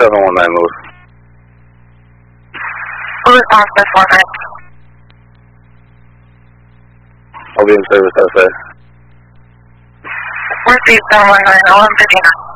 719 Lewis. Lewis Oscar 49. I'll be in service, SA. Received 719, I'll